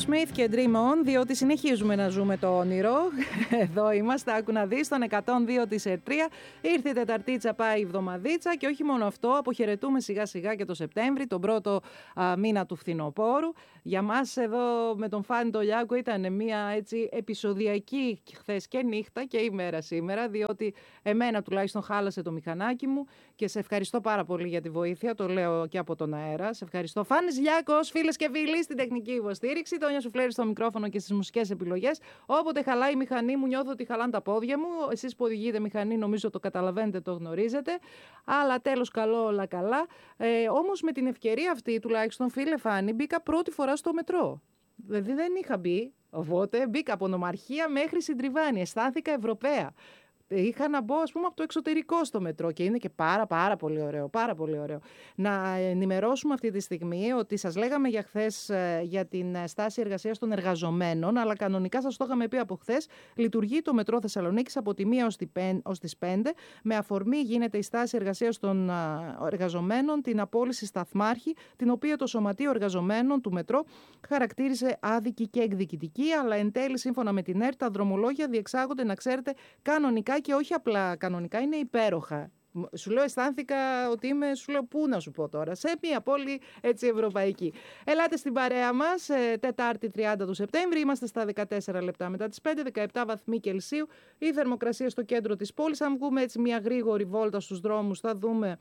Aerosmith και Dream On, διότι συνεχίζουμε να ζούμε το όνειρο. Εδώ είμαστε, άκου να δεις, στον 102 της ΕΡΤΡΙΑ. Ήρθε η Τεταρτίτσα, πάει η εβδομαδίτσα και όχι μόνο αυτό, αποχαιρετούμε σιγά σιγά και το Σεπτέμβρη, τον πρώτο μήνα του φθινοπόρου. Για μας εδώ με τον Φάνη τον Λιάκο ήταν μια έτσι επεισοδιακή χθες και νύχτα και ημέρα σήμερα, διότι εμένα τουλάχιστον χάλασε το μηχανάκι μου και σε ευχαριστώ πάρα πολύ για τη βοήθεια, το λέω και από τον αέρα. Σε ευχαριστώ. Φάνης Λιάκος, φίλες και φίλοι, στην τεχνική υποστήριξη. Τόνια Σουφλέρη στο μικρόφωνο και στις μουσικές επιλογές. Όποτε χαλάει η μηχανή μου, νιώθω ότι χαλάνε τα πόδια μου. Εσείς που οδηγείτε μηχανή, νομίζω το καταλαβαίνετε, το γνωρίζετε. Αλλά τέλος, καλό, όλα καλά. Όμως με την ευκαιρία αυτή, τουλάχιστον, φίλε Φάνη, μπήκα πρώτη φορά στο μετρό. Δηλαδή δεν είχα μπει. Οπότε μπήκα από Νομαρχία μέχρι Συντριβάνη. Αισθάνθηκα Ευρωπαία. Είχα να μπω, ας πούμε, από το εξωτερικό στο μετρό και είναι και πάρα πολύ ωραίο, πάρα πολύ ωραίο. Να ενημερώσουμε αυτή τη στιγμή ότι σας λέγαμε για χθες για την στάση εργασίας των εργαζομένων, αλλά κανονικά σας το είχαμε πει από χθες, λειτουργεί το μετρό Θεσσαλονίκης από τη 1 ως τις 5, με αφορμή γίνεται η στάση εργασίας των εργαζομένων, την απόλυση σταθμάρχη, την οποία το Σωματείο Εργαζομένων του Μετρό χαρακτήρισε άδικη και εκδικητική, αλλά εν τέλει, σύμφωνα με την ΕΡΤ, τα δρομολόγια διεξάγονται, να ξέρετε, κανονικά και όχι απλά κανονικά, είναι υπέροχα. Σου λέω, αισθάνθηκα ότι είμαι, σου λέω, πού να σου πω τώρα, σε μια πόλη έτσι ευρωπαϊκή. Ελάτε στην παρέα μας, Τετάρτη 30 του Σεπτέμβρη, είμαστε στα 14 λεπτά μετά τις 5, 17 βαθμοί Κελσίου, η θερμοκρασία στο κέντρο της πόλης. Αν βγούμε έτσι μια γρήγορη βόλτα στους δρόμους, θα δούμε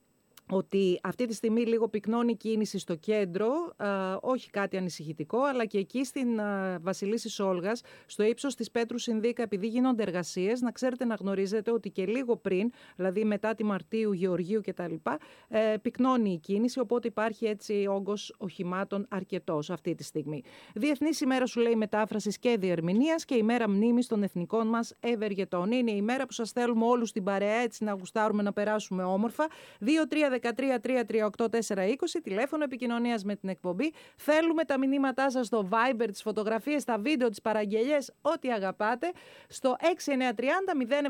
ότι αυτή τη στιγμή λίγο πυκνώνει η κίνηση στο κέντρο, όχι κάτι ανησυχητικό, αλλά και εκεί στην Βασιλίσσης Όλγας, στο ύψος της Πέτρου Συνδίκα, επειδή γίνονται εργασίες, να ξέρετε, να γνωρίζετε ότι και λίγο πριν, δηλαδή μετά τη Μαρτίου, Γεωργίου κτλ., πυκνώνει η κίνηση, οπότε υπάρχει έτσι όγκος οχημάτων αρκετός αυτή τη στιγμή. Διεθνής ημέρα, σου λέει, μετάφρασης και διερμηνίας και ημέρα μνήμης των εθνικών μας ευεργετών. Είναι η μέρα που σας θέλουμε όλους στην παρέα, έτσι να γουστάρουμε, να περάσουμε όμορφα. 2-3-13-338-420, τηλέφωνο επικοινωνίας με την εκπομπή. Θέλουμε τα μηνύματά σας στο Viber, τις φωτογραφίες, τα βίντεο, τις παραγγελίες, ό,τι αγαπάτε, στο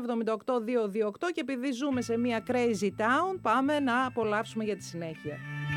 6930-078-228, και επειδή ζούμε σε μια crazy town, πάμε να απολαύσουμε για τη συνέχεια.